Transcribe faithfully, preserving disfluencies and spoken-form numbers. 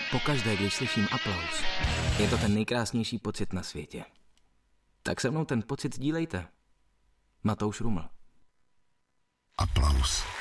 Pokaždé, když slyším aplaus, je to ten nejkrásnější pocit na světě. Tak se mnou ten pocit sdílejte. Matouš Ruml. Aplaus.